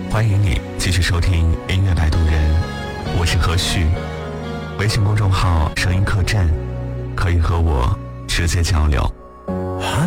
欢迎你继续收听音乐摆渡人，我是何旭。微信公众号声音客栈，可以和我直接交流。